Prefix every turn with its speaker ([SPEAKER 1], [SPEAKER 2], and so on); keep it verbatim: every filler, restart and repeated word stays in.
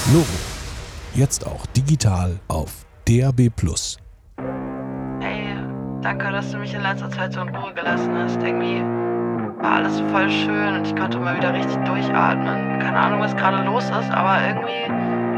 [SPEAKER 1] Loro. Jetzt auch digital auf D A B plus.
[SPEAKER 2] Hey, danke, dass du mich in letzter Zeit so in Ruhe gelassen hast. Irgendwie war alles voll schön und ich konnte mal wieder richtig durchatmen. Keine Ahnung, was gerade los ist, aber irgendwie